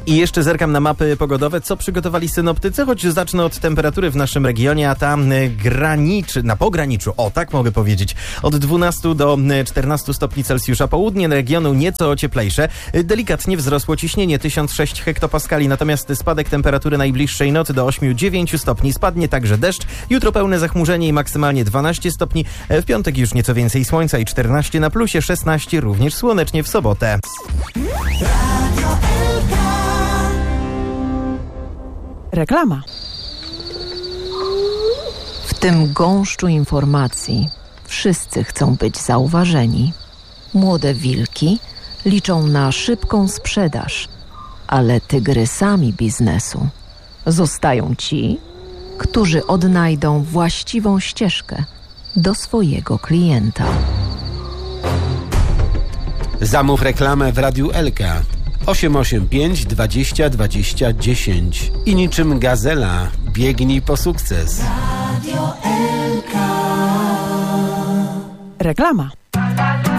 I jeszcze zerkam na mapy pogodowe, co przygotowali synoptycy, choć zacznę od temperatury w naszym regionie, a tam graniczy, na pograniczu, o tak mogę powiedzieć, od 12 do 14 stopni Celsjusza. Południe regionu nieco cieplejsze, delikatnie wzrosło ciśnienie 1006 hektopaskali, natomiast spadek temperatury najbliższej nocy do 8-9 stopni. Spadnie także deszcz, jutro pełne zachmurzenie i maksymalnie 12 stopni, w piątek już nieco więcej słońca i 14 na plusie, 16 również słonecznie w sobotę. Reklama. W tym gąszczu informacji wszyscy chcą być zauważeni. Młode wilki liczą na szybką sprzedaż, ale tygrysami biznesu zostają ci, którzy odnajdą właściwą ścieżkę do swojego klienta. Zamów reklamę w Radiu Elka 885 20 20 10 i niczym gazela biegnij po sukces. Reklama.